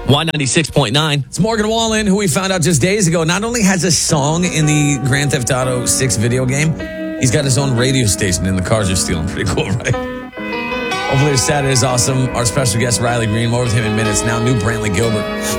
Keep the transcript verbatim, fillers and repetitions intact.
Y ninety-six point nine. It's Morgan Wallen, who we found out just days ago, not only has a song in the Grand Theft Auto six video game, he's got his own radio station in the Cars Are Stealing. Pretty cool, right? Hopefully this Saturday is awesome. Our special guest, Riley Green, more with him in minutes. Now, new Brantley Gilbert.